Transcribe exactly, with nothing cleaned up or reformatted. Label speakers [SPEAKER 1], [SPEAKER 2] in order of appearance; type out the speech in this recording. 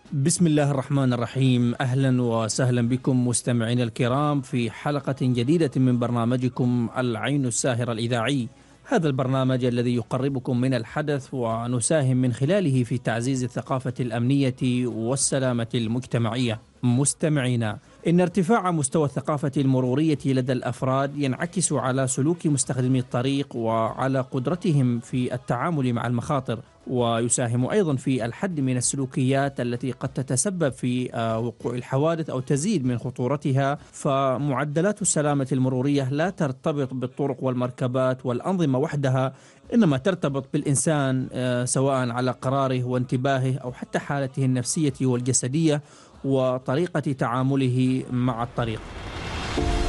[SPEAKER 1] بسم الله الرحمن الرحيم. أهلا وسهلا بكم مستمعينا الكرام في حلقة جديدة من برنامجكم العين الساهرة الإذاعي. هذا البرنامج الذي يقربكم من الحدث ونساهم من خلاله في تعزيز الثقافة الأمنية والسلامة المجتمعية. مستمعينا، إن ارتفاع مستوى الثقافة المرورية لدى الأفراد ينعكس على سلوك مستخدمي الطريق وعلى قدرتهم في التعامل مع المخاطر، ويساهم أيضا في الحد من السلوكيات التي قد تتسبب في آه، وقوع الحوادث أو تزيد من خطورتها. فمعدلات السلامة المرورية لا ترتبط بالطرق والمركبات والأنظمة وحدها، إنما ترتبط بالإنسان، آه، سواء على قراره وانتباهه أو حتى حالته النفسية والجسدية وطريقة تعامله مع الطريق.